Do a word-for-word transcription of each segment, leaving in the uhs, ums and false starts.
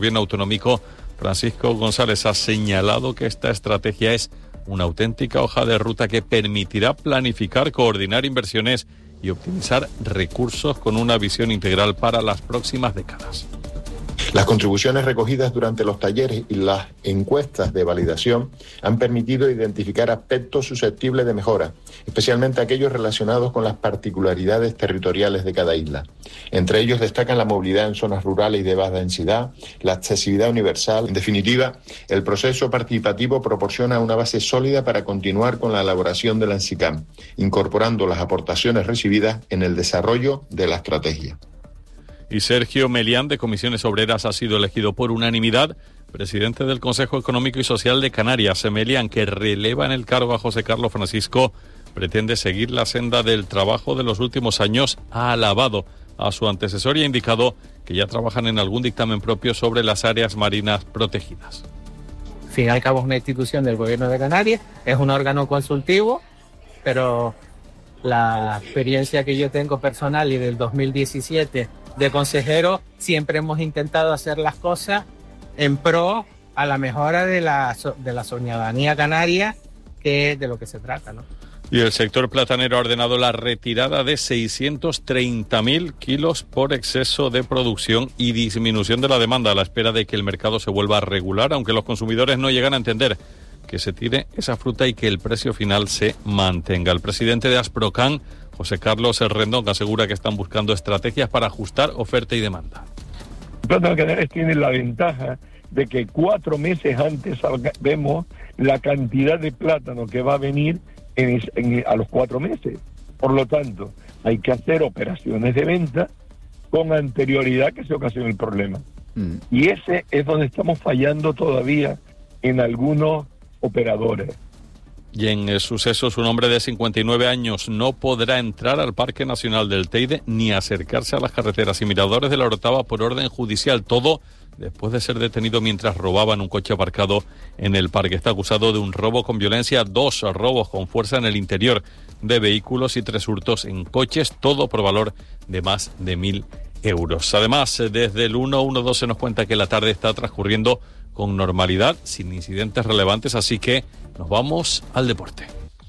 Gobierno autonómico, Francisco González, ha señalado que esta estrategia es una auténtica hoja de ruta que permitirá planificar, coordinar inversiones y optimizar recursos con una visión integral para las próximas décadas. Las contribuciones recogidas durante los talleres y las encuestas de validación han permitido identificar aspectos susceptibles de mejora, especialmente aquellos relacionados con las particularidades territoriales de cada isla. Entre ellos destacan la movilidad en zonas rurales y de baja densidad, la accesibilidad universal. En definitiva, el proceso participativo proporciona una base sólida para continuar con la elaboración de la ENSICAM, incorporando las aportaciones recibidas en el desarrollo de la estrategia. Y Sergio Melián, de Comisiones Obreras, ha sido elegido por unanimidad presidente del Consejo Económico y Social de Canarias. Melián, que releva en el cargo a José Carlos Francisco, pretende seguir la senda del trabajo de los últimos años. Ha alabado a su antecesor y ha indicado que ya trabajan en algún dictamen propio sobre las áreas marinas protegidas. Al fin y al cabo es una institución del Gobierno de Canarias, es un órgano consultivo, pero la experiencia que yo tengo personal y del dos mil diecisiete de consejero, siempre hemos intentado hacer las cosas en pro a la mejora de la, de la ciudadanía canaria, que es de lo que se trata, ¿no? Y el sector platanero ha ordenado la retirada de seiscientos treinta mil kilos por exceso de producción y disminución de la demanda, a la espera de que el mercado se vuelva a regular, aunque los consumidores no llegan a entender que se tire esa fruta y que el precio final se mantenga. El presidente de Asprocan, José Carlos Rendón, asegura que están buscando estrategias para ajustar oferta y demanda. Plátano Canarias tiene la ventaja de que cuatro meses antes vemos la cantidad de plátano que va a venir en, en, a los cuatro meses. Por lo tanto, hay que hacer operaciones de venta con anterioridad que se ocasione el problema. Mm. Y ese es donde estamos fallando todavía en algunos operadores. Y en eh, sucesos, un hombre de cincuenta y nueve años no podrá entrar al Parque Nacional del Teide ni acercarse a las carreteras y miradores de la Orotava por orden judicial. Todo después de ser detenido mientras robaba en un coche aparcado en el parque. Está acusado de un robo con violencia, dos robos con fuerza en el interior de vehículos y tres hurtos en coches, todo por valor de más de mil euros. Además, desde el uno uno dos se nos cuenta que la tarde está transcurriendo con normalidad, sin incidentes relevantes, así que nos vamos al deporte.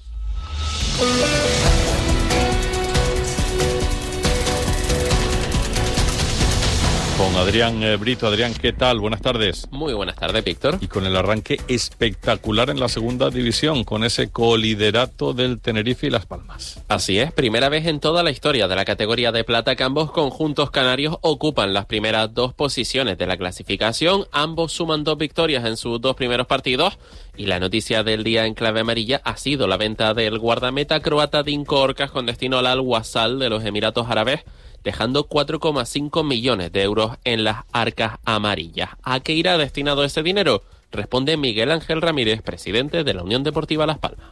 Con Adrián eh, Brito. Adrián, ¿qué tal? Buenas tardes. Muy buenas tardes, Víctor. Y con el arranque espectacular en la segunda división, con ese coliderato del Tenerife y Las Palmas. Así es, primera vez en toda la historia de la categoría de plata que ambos conjuntos canarios ocupan las primeras dos posiciones de la clasificación. Ambos suman dos victorias en sus dos primeros partidos. Y la noticia del día en clave amarilla ha sido la venta del guardameta croata Dinko Orcas con destino al Al-Wasal de los Emiratos Árabes, dejando cuatro coma cinco millones de euros en las arcas amarillas. ¿A qué irá destinado ese dinero? Responde Miguel Ángel Ramírez, presidente de la Unión Deportiva Las Palmas.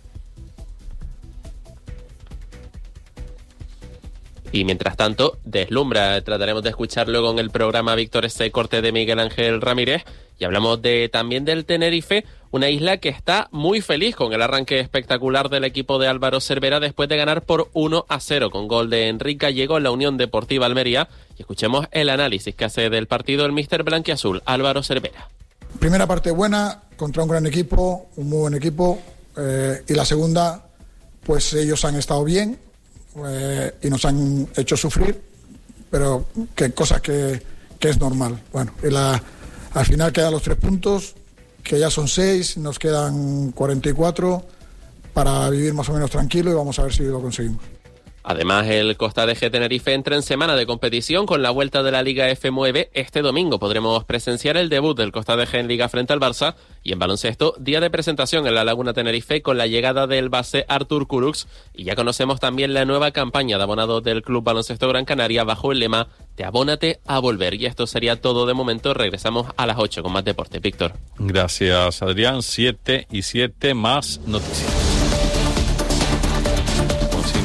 Y mientras tanto, deslumbra, trataremos de escuchar luego en el programa, Víctor, ese corte de Miguel Ángel Ramírez. Y hablamos de también del Tenerife, una isla que está muy feliz con el arranque espectacular del equipo de Álvaro Cervera después de ganar por uno a cero con gol de Enrique Gallego en la Unión Deportiva Almería. Y escuchemos el análisis que hace del partido el míster blanquiazul, Álvaro Cervera. Primera parte buena, contra un gran equipo, un muy buen equipo. Eh, y la segunda, pues ellos han estado bien. Eh, y nos han hecho sufrir, pero que cosas que, que es normal. Bueno, y la, al final quedan los tres puntos, que ya son seis, nos quedan cuarenta y cuatro para vivir más o menos tranquilo y vamos a ver si lo conseguimos. Además, el Costa de G Tenerife entra en semana de competición con la vuelta de la Liga F nueve. Este domingo podremos presenciar el debut del Costa de G en Liga frente al Barça. Y en baloncesto, día de presentación en la Laguna Tenerife con la llegada del base Artur Kurux. Y ya conocemos también la nueva campaña de abonados del Club Baloncesto Gran Canaria bajo el lema de Abónate a volver. Y esto sería todo de momento. Regresamos a las ocho con más deporte. Víctor. Gracias, Adrián. siete y siete más noticias.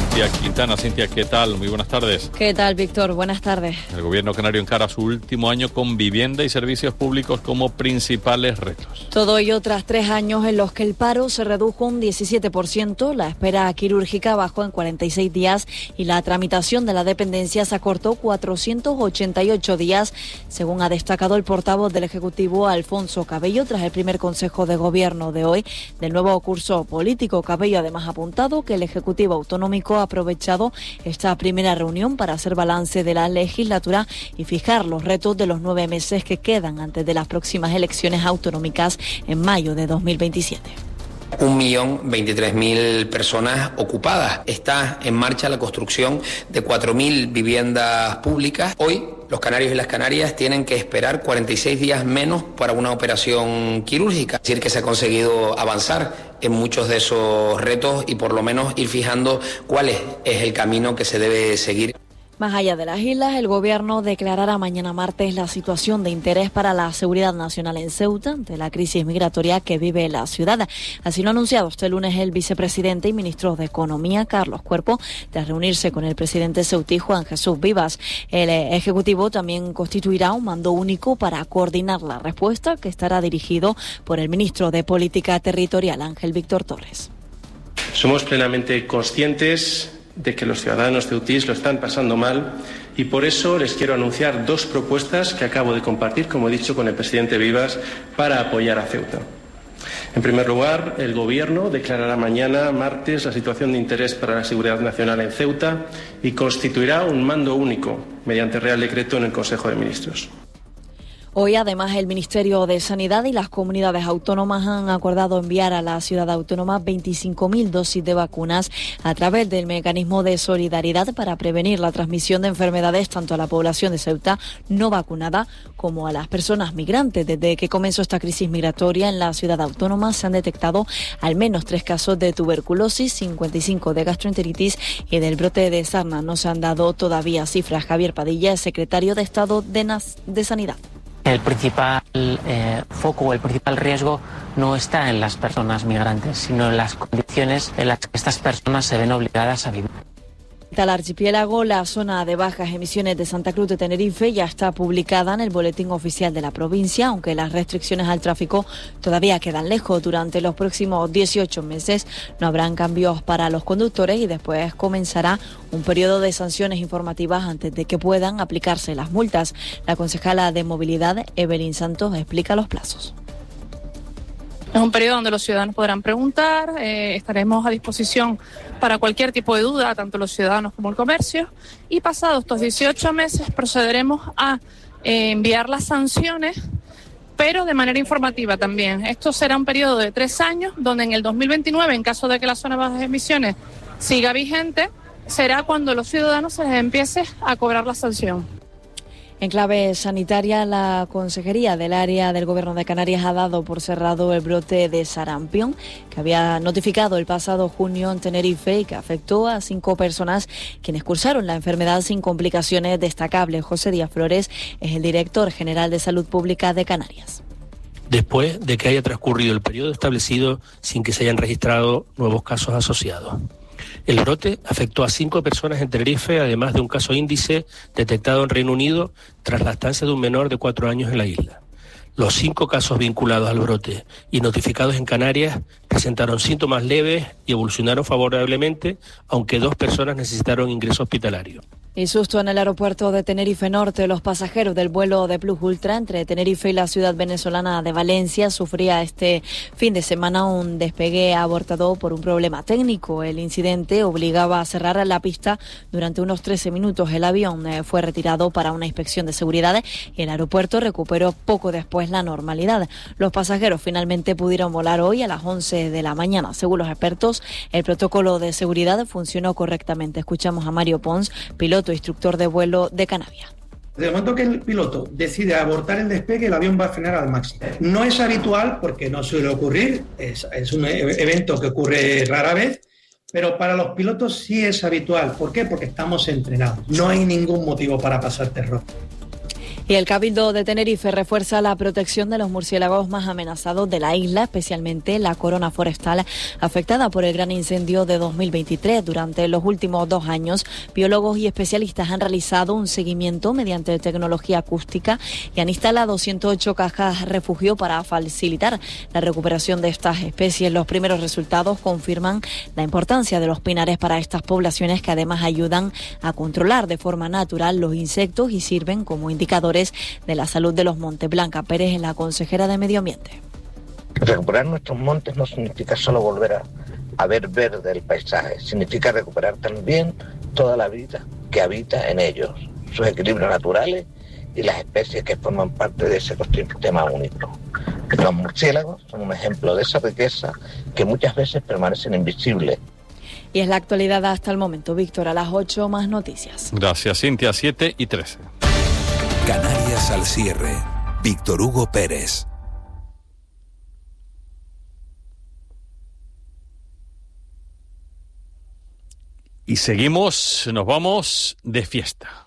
Cintia Quintana. Cintia, ¿qué tal? Muy buenas tardes. ¿Qué tal, Víctor? Buenas tardes. El gobierno canario encara su último año con vivienda y servicios públicos como principales retos. Todo ello tras tres años en los que el paro se redujo un diecisiete por ciento, la espera quirúrgica bajó en cuarenta y seis días y la tramitación de la dependencia se acortó cuatrocientos ochenta y ocho días, según ha destacado el portavoz del Ejecutivo, Alfonso Cabello, tras el primer Consejo de Gobierno de hoy del nuevo curso político. Cabello además ha apuntado que el Ejecutivo Autonómico ha aprovechado esta primera reunión para hacer balance de la legislatura y fijar los retos de los nueve meses que quedan antes de las próximas elecciones autonómicas en mayo de dos mil veintisiete. Un millón veintitrés mil personas ocupadas. Está en marcha la construcción de cuatro mil viviendas públicas. Hoy los canarios y las canarias tienen que esperar cuarenta y seis días menos para una operación quirúrgica. Es decir, que se ha conseguido avanzar en muchos de esos retos y por lo menos ir fijando cuál es, es el camino que se debe seguir. Más allá de las islas, el Gobierno declarará mañana martes la situación de interés para la seguridad nacional en Ceuta ante la crisis migratoria que vive la ciudad. Así lo ha anunciado este lunes el vicepresidente y ministro de Economía, Carlos Cuerpo, tras reunirse con el presidente ceutí, Juan Jesús Vivas. El Ejecutivo también constituirá un mando único para coordinar la respuesta, que estará dirigido por el ministro de Política Territorial, Ángel Víctor Torres. Somos plenamente conscientes de que los ciudadanos ceutís lo están pasando mal y por eso les quiero anunciar dos propuestas que acabo de compartir, como he dicho, con el presidente Vivas para apoyar a Ceuta. En primer lugar, el Gobierno declarará mañana, martes, la situación de interés para la seguridad nacional en Ceuta y constituirá un mando único mediante Real Decreto en el Consejo de Ministros. Hoy, además, el Ministerio de Sanidad y las comunidades autónomas han acordado enviar a la ciudad autónoma veinticinco mil dosis de vacunas a través del mecanismo de solidaridad para prevenir la transmisión de enfermedades tanto a la población de Ceuta no vacunada como a las personas migrantes. Desde que comenzó esta crisis migratoria en la ciudad autónoma se han detectado al menos tres casos de tuberculosis, cincuenta y cinco de gastroenteritis y del brote de sarna. No se han dado todavía cifras. Javier Padilla es secretario de Estado de, Nas- de Sanidad. El principal eh, foco o el principal riesgo no está en las personas migrantes, sino en las condiciones en las que estas personas se ven obligadas a vivir. Al archipiélago, la zona de bajas emisiones de Santa Cruz de Tenerife ya está publicada en el boletín oficial de la provincia, aunque las restricciones al tráfico todavía quedan lejos. Durante los próximos dieciocho meses no habrán cambios para los conductores y después comenzará un periodo de sanciones informativas antes de que puedan aplicarse las multas. La concejala de Movilidad, Evelyn Santos, explica los plazos. Es un periodo donde los ciudadanos podrán preguntar, eh, estaremos a disposición para cualquier tipo de duda, tanto los ciudadanos como el comercio, y pasados estos dieciocho meses procederemos a eh, enviar las sanciones, pero de manera informativa también. Esto será un periodo de tres años, donde en el dos mil veintinueve, en caso de que la zona de bajas emisiones siga vigente, será cuando los ciudadanos se les empiece a cobrar la sanción. En clave sanitaria, la Consejería del Área del Gobierno de Canarias ha dado por cerrado el brote de sarampión que había notificado el pasado junio en Tenerife y que afectó a cinco personas quienes cursaron la enfermedad sin complicaciones destacables. José Díaz Flores es el director general de Salud Pública de Canarias. Después de que haya transcurrido el periodo establecido sin que se hayan registrado nuevos casos asociados. El brote afectó a cinco personas en Tenerife, además de un caso índice detectado en Reino Unido tras la estancia de un menor de cuatro años en la isla. Los cinco casos vinculados al brote y notificados en Canarias presentaron síntomas leves y evolucionaron favorablemente, aunque dos personas necesitaron ingreso hospitalario. Y susto en el aeropuerto de Tenerife Norte. Los pasajeros del vuelo de Plus Ultra entre Tenerife y la ciudad venezolana de Valencia sufría este fin de semana un despegue abortado por un problema técnico. El incidente obligaba a cerrar la pista durante unos trece minutos. El avión fue retirado para una inspección de seguridad y el aeropuerto recuperó poco después la normalidad. Los pasajeros finalmente pudieron volar hoy a las once de la mañana. Según los expertos, el protocolo de seguridad funcionó correctamente. Escuchamos a Mario Pons, piloto instructor de vuelo de Canavia. Desde el momento que el piloto decide abortar el despegue, el avión va a frenar al máximo. No es habitual porque no suele ocurrir, es, es un evento que ocurre rara vez, pero para los pilotos sí es habitual. ¿Por qué? Porque estamos entrenados. No hay ningún motivo para pasar terror. Y el Cabildo de Tenerife refuerza la protección de los murciélagos más amenazados de la isla, especialmente la corona forestal afectada por el gran incendio de dos mil veintitrés. Durante los últimos dos años, biólogos y especialistas han realizado un seguimiento mediante tecnología acústica y han instalado ciento ocho cajas refugio para facilitar la recuperación de estas especies. Los primeros resultados confirman la importancia de los pinares para estas poblaciones, que además ayudan a controlar de forma natural los insectos y sirven como indicadores de la salud de los montes. Blanca Pérez es la consejera de Medio Ambiente. Recuperar nuestros montes no significa solo volver a, a ver verde el paisaje, significa recuperar también toda la vida que habita en ellos, sus equilibrios naturales y las especies que forman parte de ese ecosistema único. Los murciélagos son un ejemplo de esa riqueza que muchas veces permanecen invisibles. Y es la actualidad hasta el momento. Víctor, a las ocho más noticias. Gracias, Cintia. siete y trece. Canarias al cierre. Víctor Hugo Pérez. Y seguimos, nos vamos de fiesta.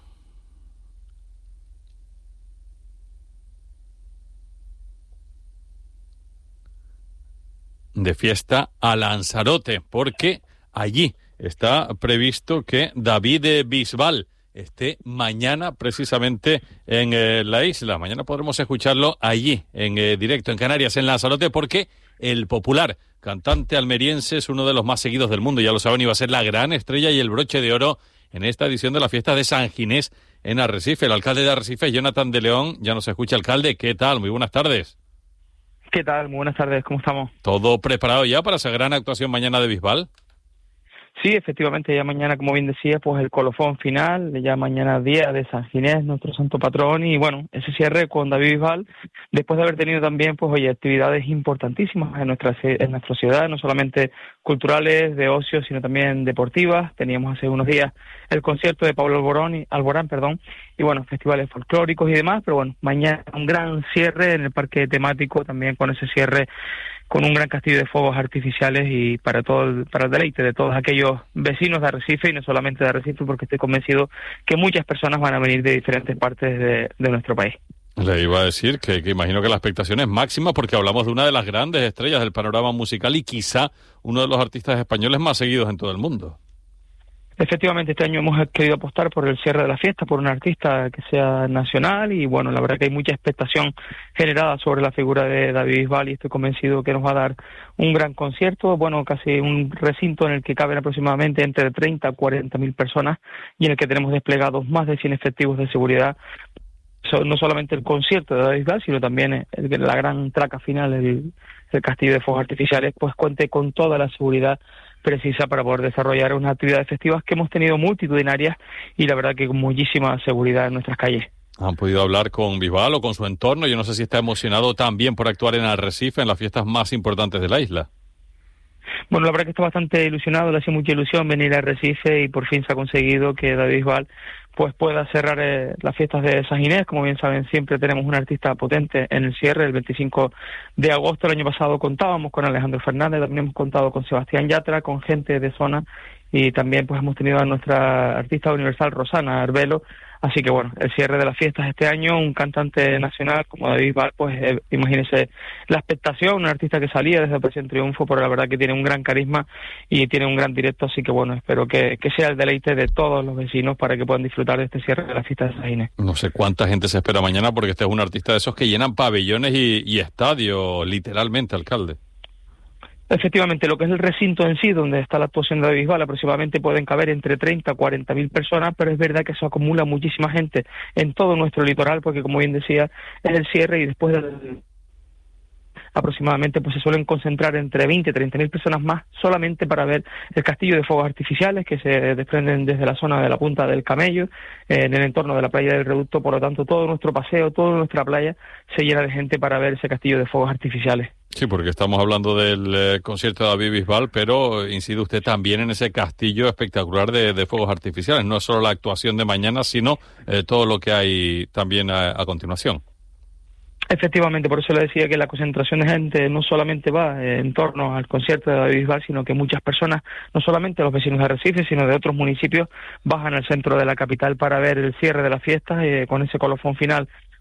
De fiesta a Lanzarote, porque allí está previsto que David Bisbal esté mañana precisamente en eh, la isla. Mañana podremos escucharlo allí, en eh, directo, en Canarias, en Lanzarote, porque el popular cantante almeriense es uno de los más seguidos del mundo. Ya lo saben, iba a ser la gran estrella y el broche de oro en esta edición de la fiesta de San Ginés en Arrecife. El alcalde de Arrecife, Jonathan de León, ya nos escucha. Alcalde, ¿qué tal? Muy buenas tardes. ¿Qué tal? Muy buenas tardes, ¿cómo estamos? ¿Todo preparado ya para esa gran actuación mañana de Bisbal? Sí, efectivamente, ya mañana, como bien decía, pues el colofón final, ya mañana día de San Ginés, nuestro santo patrón, y bueno, ese cierre con David Bisbal, después de haber tenido también, pues oye, actividades importantísimas en nuestra en nuestra ciudad, no solamente culturales, de ocio, sino también deportivas. Teníamos hace unos días el concierto de Pablo Alborán, y, Alborán, perdón, y bueno, festivales folclóricos y demás, pero bueno, mañana un gran cierre en el parque temático, también con ese cierre con un gran castillo de fuegos artificiales y para todo el, para el deleite de todos aquellos vecinos de Arrecife, y no solamente de Arrecife, porque estoy convencido que muchas personas van a venir de diferentes partes de, de nuestro país. Le iba a decir que, que imagino que la expectación es máxima, porque hablamos de una de las grandes estrellas del panorama musical y quizá uno de los artistas españoles más seguidos en todo el mundo. Efectivamente, este año hemos querido apostar por el cierre de la fiesta, por un artista que sea nacional, y bueno, la verdad que hay mucha expectación generada sobre la figura de David Bisbal, y estoy convencido que nos va a dar un gran concierto, bueno, casi un recinto en el que caben aproximadamente entre treinta a cuarenta mil personas, y en el que tenemos desplegados más de cien efectivos de seguridad. No solamente el concierto de David Bisbal, sino también el, la gran traca final, el, el castillo de fuegos artificiales, pues cuente con toda la seguridad precisa para poder desarrollar unas actividades festivas que hemos tenido multitudinarias y la verdad que con muchísima seguridad en nuestras calles. ¿Han podido hablar con Bisbal o con su entorno? Yo no sé si está emocionado también por actuar en Arrecife, en las fiestas más importantes de la isla. Bueno, la verdad que está bastante ilusionado, le hace mucha ilusión venir a Arrecife y por fin se ha conseguido que David Bisbal pues pueda cerrar eh, las fiestas de San Ginés. Como bien saben, siempre tenemos un artista potente en el cierre. El veinticinco de agosto del año pasado contábamos con Alejandro Fernández, también hemos contado con Sebastián Yatra, con gente de zona, y también pues hemos tenido a nuestra artista universal Rosana Arbelo. Así que bueno, el cierre de las fiestas este año, un cantante nacional como David Bisbal, pues eh, imagínese la expectación, un artista que salía desde Operación Triunfo, pero la verdad que tiene un gran carisma y tiene un gran directo, así que bueno, espero que, que sea el deleite de todos los vecinos para que puedan disfrutar de este cierre de las fiestas de San Ginés. No sé cuánta gente se espera mañana, porque este es un artista de esos que llenan pabellones y, y estadios, literalmente, alcalde. Efectivamente, lo que es el recinto en sí, donde está la actuación de David Bisbal, aproximadamente pueden caber entre treinta a cuarenta mil personas, pero es verdad que eso acumula muchísima gente en todo nuestro litoral, porque como bien decía, es el cierre y después del... aproximadamente pues se suelen concentrar entre veinte a treinta mil personas más solamente para ver el castillo de fuegos artificiales que se desprenden desde la zona de la Punta del Camello, eh, en el entorno de la playa del Reducto. Por lo tanto, todo nuestro paseo, toda nuestra playa se llena de gente para ver ese castillo de fuegos artificiales. Sí, porque estamos hablando del eh, concierto de David Bisbal, pero incide usted también en ese castillo espectacular de, de fuegos artificiales. No es solo la actuación de mañana, sino eh, todo lo que hay también a, a continuación. Efectivamente, por eso le decía que la concentración de gente no solamente va eh, en torno al concierto de David Bisbal, sino que muchas personas, no solamente los vecinos de Arrecife, sino de otros municipios, bajan al centro de la capital para ver el cierre de las fiestas, eh, con ese colofón final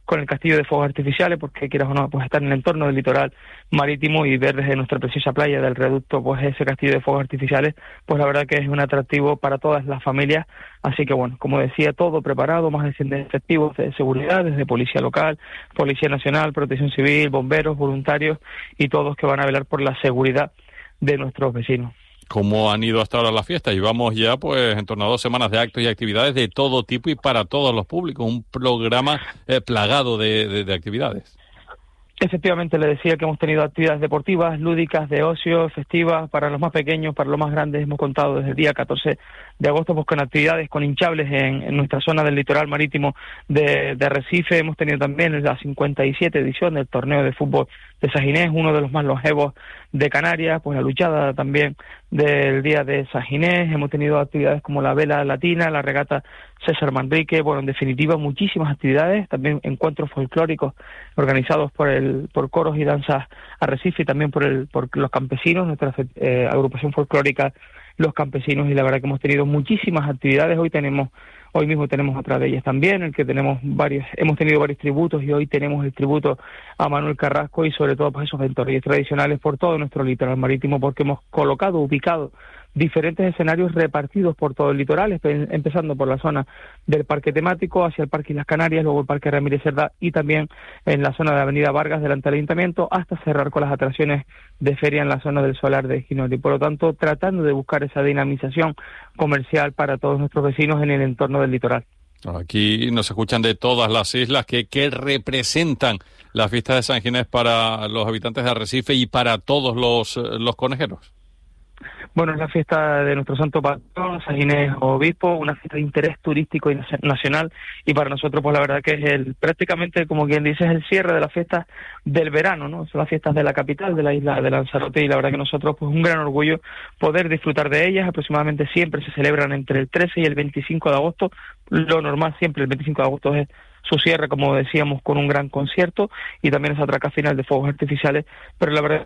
con el castillo de fuegos artificiales, porque quieras o no, pues estar en el entorno del litoral marítimo y ver desde nuestra preciosa playa del Reducto pues ese castillo de fuegos artificiales, pues la verdad que es un atractivo para todas las familias. Así que bueno, como decía, todo preparado, más de cien efectivos de seguridad, desde Policía Local, Policía Nacional, Protección Civil, bomberos, voluntarios y todos que van a velar por la seguridad de nuestros vecinos. ¿Cómo han ido hasta ahora las fiestas? Llevamos ya pues en torno a dos semanas de actos y actividades de todo tipo y para todos los públicos, un programa eh, plagado de, de, de actividades. Efectivamente, le decía que hemos tenido actividades deportivas, lúdicas, de ocio, festivas, para los más pequeños, para los más grandes. Hemos contado desde el día catorce de agosto pues con actividades, con hinchables en, en nuestra zona del litoral marítimo de, de Arrecife. Hemos tenido también la cincuenta y siete edición del torneo de fútbol de San Ginés, uno de los más longevos de Canarias, pues la luchada también del día de San Ginés. Hemos tenido actividades como la vela latina, la regata César Manrique, bueno, en definitiva muchísimas actividades, también encuentros folclóricos organizados por el por coros y danzas Arrecife y también por el por los campesinos, nuestra eh, agrupación folclórica Los Campesinos, y la verdad que hemos tenido muchísimas actividades. Hoy tenemos Hoy mismo tenemos otra de ellas también, el que tenemos varios, hemos tenido varios tributos y hoy tenemos el tributo a Manuel Carrasco y sobre todo pues esos ventorrillos tradicionales por todo nuestro litoral marítimo, porque hemos colocado, ubicado diferentes escenarios repartidos por todo el litoral, empezando por la zona del parque temático hacia el Parque Islas Canarias, luego el Parque Ramírez Cerdá y también en la zona de Avenida Vargas delante del Ayuntamiento, hasta cerrar con las atracciones de feria en la zona del Solar de Ginori. Por lo tanto, tratando de buscar esa dinamización comercial para todos nuestros vecinos en el entorno del litoral. Aquí nos escuchan de todas las islas que, que representan las fiestas de San Ginés para los habitantes de Arrecife y para todos los, los conejeros. Bueno, es la fiesta de nuestro santo patrón, San Ginés Obispo, una fiesta de interés turístico y nacional, y para nosotros pues la verdad que es el prácticamente, como quien dice, es el cierre de las fiestas del verano, ¿no? Son las fiestas de la capital, de la isla de Lanzarote, y la verdad que nosotros pues un gran orgullo poder disfrutar de ellas. Aproximadamente siempre se celebran entre el trece y el veinticinco de agosto, lo normal siempre el veinticinco de agosto es su cierre, como decíamos, con un gran concierto y también esa atraca final de fuegos artificiales, pero la verdad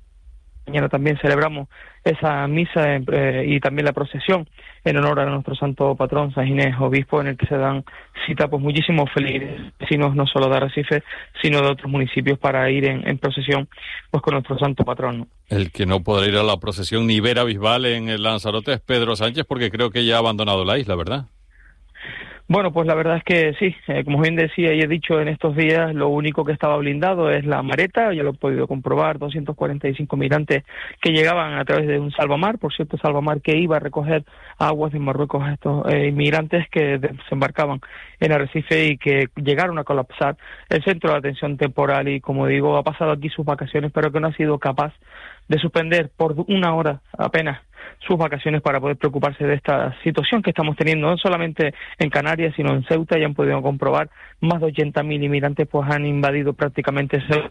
mañana también celebramos esa misa eh, y también la procesión en honor a nuestro santo patrón San Ginés Obispo, en el que se dan cita pues muchísimos felices vecinos, no solo de Arrecife, sino de otros municipios, para ir en, en procesión pues con nuestro santo patrón, ¿no? El que no podrá ir a la procesión ni ver a Bisbal en el Lanzarote es Pedro Sánchez, porque creo que ya ha abandonado la isla, ¿verdad? Bueno, pues la verdad es que sí, eh, como bien decía y he dicho en estos días, lo único que estaba blindado es la Mareta, ya lo he podido comprobar, doscientos cuarenta y cinco migrantes que llegaban a través de un salvamar, por cierto, salvamar que iba a recoger aguas de Marruecos a estos eh, inmigrantes que desembarcaban en Arrecife y que llegaron a colapsar el centro de atención temporal y, como digo, ha pasado aquí sus vacaciones, pero que no ha sido capaz de suspender por una hora apenas sus vacaciones para poder preocuparse de esta situación que estamos teniendo, no solamente en Canarias, sino en Ceuta. Ya han podido comprobar, más de ochenta mil inmigrantes pues han invadido prácticamente Ceuta.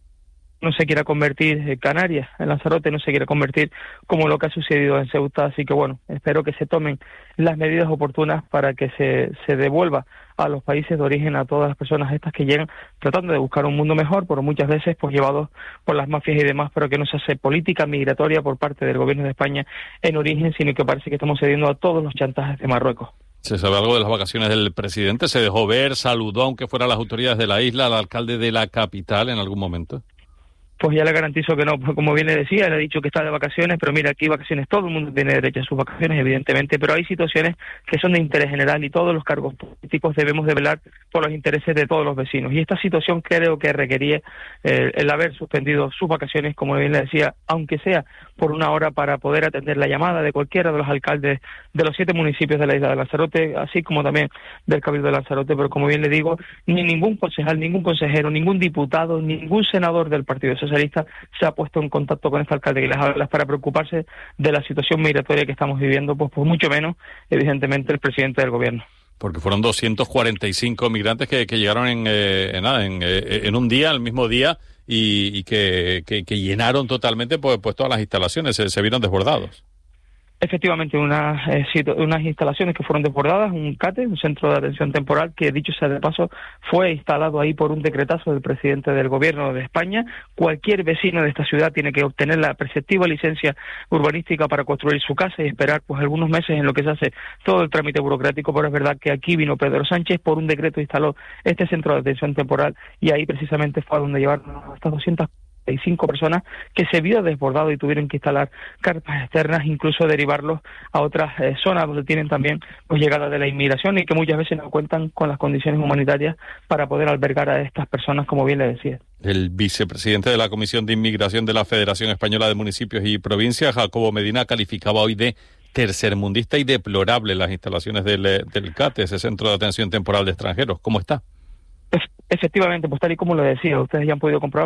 No se quiera convertir en Canarias, en Lanzarote no se quiere convertir como lo que ha sucedido en Ceuta, así que bueno, espero que se tomen las medidas oportunas para que se, se devuelva a los países de origen a todas las personas estas que llegan tratando de buscar un mundo mejor, pero muchas veces pues llevados por las mafias y demás, pero que no se hace política migratoria por parte del gobierno de España en origen, sino que parece que estamos cediendo a todos los chantajes de Marruecos. ¿Se sabe algo de las vacaciones del presidente? ¿Se dejó ver, saludó, aunque fuera a las autoridades de la isla, al alcalde de la capital en algún momento? Pues ya le garantizo que no, como bien le decía, le he dicho que está de vacaciones, pero mira, aquí vacaciones, todo el mundo tiene derecho a sus vacaciones, evidentemente, pero hay situaciones que son de interés general y todos los cargos políticos debemos de velar por los intereses de todos los vecinos. Y esta situación creo que requería eh, el haber suspendido sus vacaciones, como bien le decía, aunque sea por una hora, para poder atender la llamada de cualquiera de los alcaldes de los siete municipios de la isla de Lanzarote, así como también del Cabildo de Lanzarote, pero como bien le digo, ni ningún concejal, ningún consejero, ningún diputado, ningún senador del Partido Socialista se ha puesto en contacto con este alcalde que les habla para preocuparse de la situación migratoria que estamos viviendo, pues por mucho menos, evidentemente, el presidente del gobierno. Porque fueron doscientos cuarenta y cinco migrantes que, que llegaron en, eh, en, en, en un día, el mismo día, y, y que, que, que llenaron totalmente pues, pues todas las instalaciones, se, se vieron desbordados. Efectivamente, unas, eh, unas instalaciones que fueron desbordadas, un CATE, un centro de atención temporal, que dicho sea de paso, fue instalado ahí por un decretazo del presidente del gobierno de España. Cualquier vecino de esta ciudad tiene que obtener la preceptiva licencia urbanística para construir su casa y esperar pues algunos meses en lo que se hace todo el trámite burocrático, pero es verdad que aquí vino Pedro Sánchez, por un decreto instaló este centro de atención temporal y ahí precisamente fue a donde llevaron estas doscientas y cinco personas que se vio desbordado y tuvieron que instalar carpas externas, incluso derivarlos a otras eh, zonas donde tienen también pues llegada de la inmigración y que muchas veces no cuentan con las condiciones humanitarias para poder albergar a estas personas, como bien le decía. El vicepresidente de la Comisión de Inmigración de la Federación Española de Municipios y Provincias, Jacobo Medina, calificaba hoy de tercermundista y deplorable las instalaciones del, del CATE, ese Centro de Atención Temporal de Extranjeros. ¿Cómo está? Efectivamente, pues tal y como lo decía, ustedes ya han podido comprobar